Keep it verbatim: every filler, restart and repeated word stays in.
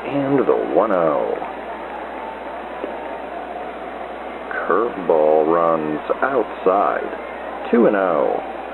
And the one oh. Curveball runs outside. two and oh.